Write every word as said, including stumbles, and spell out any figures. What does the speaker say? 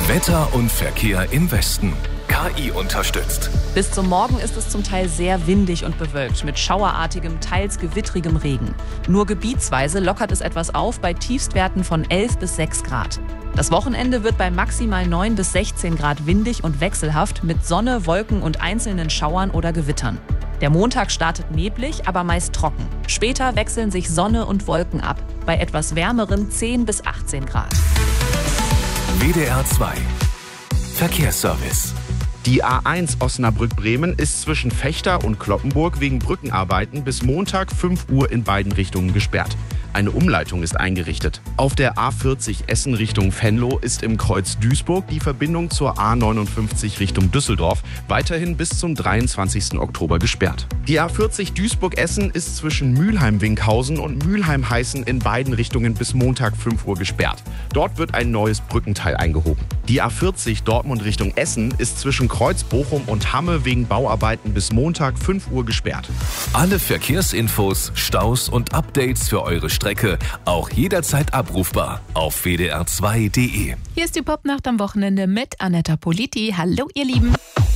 Wetter und Verkehr im Westen. K I unterstützt. Bis zum Morgen ist es zum Teil sehr windig und bewölkt mit schauerartigem, teils gewittrigem Regen. Nur gebietsweise lockert es etwas auf bei Tiefstwerten von elf bis sechs Grad. Das Wochenende wird bei maximal neun bis sechzehn Grad windig und wechselhaft mit Sonne, Wolken und einzelnen Schauern oder Gewittern. Der Montag startet neblig, aber meist trocken. Später wechseln sich Sonne und Wolken ab, bei etwas wärmeren zehn bis achtzehn Grad. W D R zwei Verkehrsservice. Die A eins Osnabrück-Bremen ist zwischen Vechta und Cloppenburg wegen Brückenarbeiten bis Montag fünf Uhr in beiden Richtungen gesperrt. Eine Umleitung ist eingerichtet. Auf der A vierzig Essen Richtung Venlo ist im Kreuz Duisburg die Verbindung zur A neunundfünfzig Richtung Düsseldorf weiterhin bis zum dreiundzwanzigsten Oktober gesperrt. Die A vierzig Duisburg-Essen ist zwischen Mülheim-Winkhausen und Mülheim-Heißen in beiden Richtungen bis Montag fünf Uhr gesperrt. Dort wird ein neues Brückenteil eingehoben. Die A vierzig Dortmund Richtung Essen ist zwischen Kreuz Bochum und Hamme wegen Bauarbeiten bis Montag fünf Uhr gesperrt. Alle Verkehrsinfos, Staus und Updates für eure Strecke auch jederzeit abrufbar auf w d r zwei punkt d e. Hier ist die Popnacht am Wochenende mit Anetta Politi. Hallo ihr Lieben.